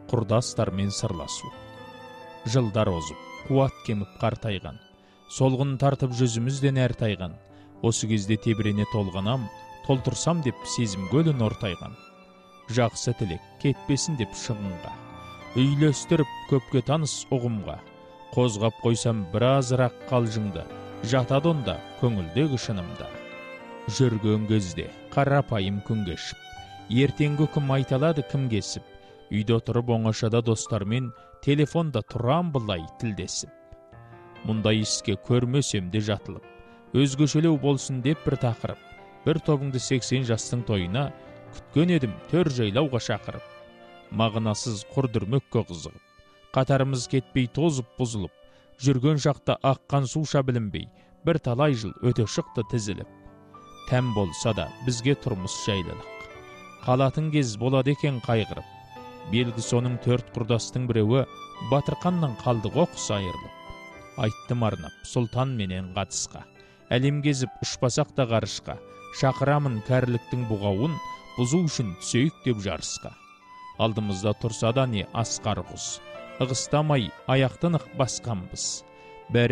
құрдастармен сырласу. Жылдар озып, қуат кеміп қартайған, солғын тартып жүзімізден әртайған, осы кезде тебірене толғанам, толтырсам деп сезім көлін ортайған. Жақсы тілек кетпесін деп шығынға, үйлестіріп көпке таныс ұғымға, қозғап қойсам біразырақ қалжыңды, жатады онда көңілдегі шынымда. Жүрген кезде қарапайым күн кешіп, ертеңгі күн айталады кім кесіп, үйде отырып оңашада достармен телефонда тұрам бұлай тілдесіп. Мұндай іске көрмесем де жатылып, өзгешелеу болсын деп бір тақырып, бір тобыңды 80 жастың тойына күткен едім төр жайлауға шақырып. Мағынасыз құрдырмөкке қызығып, қатарымыз кетпей тозып бұзылып, жүрген шақта аққан суша білінбей, бір талай жыл өте шықты тізіліп. Тәм болса да бізге тұрмыс жайлылық, қалатын кез болады екен қайғырып. Белгі соның 4 құрдастың біреуі Батырқаннан қалды оқыс айырылып. Айттым арнап сұлтан менен қатысқа, әлем кезіп ұшпасақ та ғарышқа, шақырамын кәріліктің бұғауын, бұзу үшін түсейік деп жарысқа. Алдымызда тұрса да не асқар құз, ығыстамай аяқтын ық басқанбыз.